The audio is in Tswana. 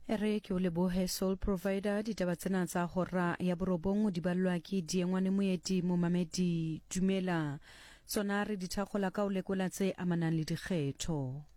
Ere ke o lebohe Soul Provider ditaba tsena tsa hora ya borobong di balwa ke Diengwane Moeti Momamedi Dumela tsona re di thagola ka o lekola tse amanang le dikgetho.